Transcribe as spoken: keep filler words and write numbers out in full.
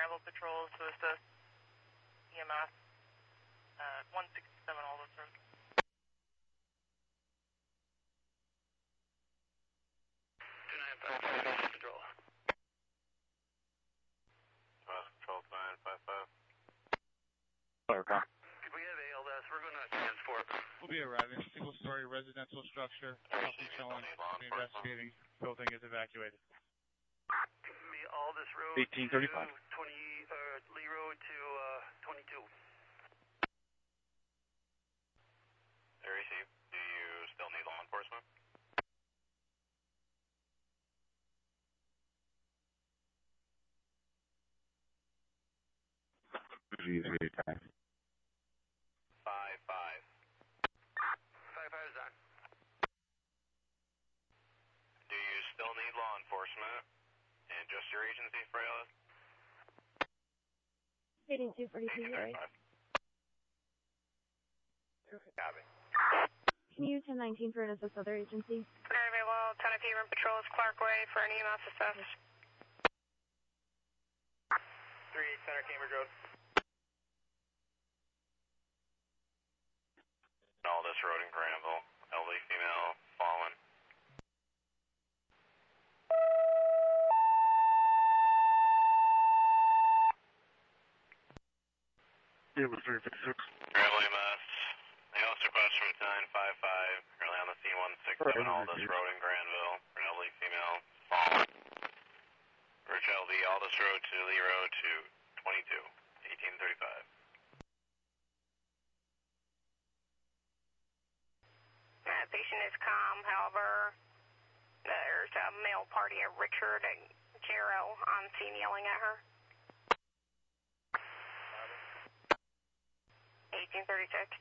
Granville patrols to assist E M S at one sixty-seven Aldous Road. two nine five five, patrol. Uh, patrol two nine five five. Clear, call. Could we have A L S? We're going to transport. We'll be arriving. Single-story residential structure. Nothing showing. We're investigating. Building is evacuated. Be Aldous Road eighteen thirty-five. to twenty, uh, Lee Road to uh, twenty-two. There you see. Do you still need law enforcement? Five five. Five five is on. Do you still need law enforcement and just your agency for A L S? Heading two forty-two, right? Copy. Can you use ten nineteen for an S S other agency? Very available. ten P room patrols Clark Way for an E M S assist. three eight Center, Cambridge Road. Aldous Road in Granville. Elderly female fallen. Yeah, with three fifty-six. Granville E M S. The host request from two nine five five. Currently on the C one sixty-seven Aldous Road in Granville. For an elderly female fallen. Rich L V Aldous Road to Lee Road to twenty-two. eighteen thirty-five. Uh, patient is calm, however, there's a male party at Richard and Jarrow on scene yelling at her. eighteen thirty-six.